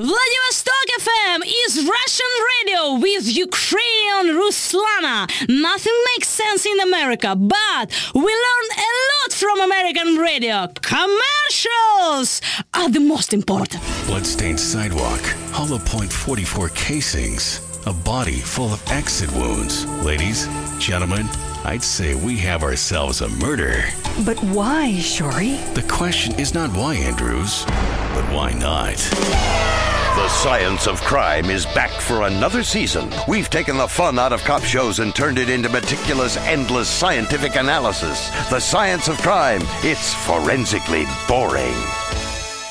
Vladivostok FM is Russian radio with Ukrainian Ruslana. Nothing makes sense in America, but we learn a lot from American radio. Commercials are the most important. Bloodstained sidewalk, hollow point 44 casings, a body full of exit wounds. Ladies, gentlemen, I'd say we have ourselves a murder. But why, Shori? The question is not why, Andrews, but why not? The Science of Crime is back for another season. We've taken the fun out of cop shows and turned it into meticulous, endless scientific analysis. The Science of Crime, it's forensically boring.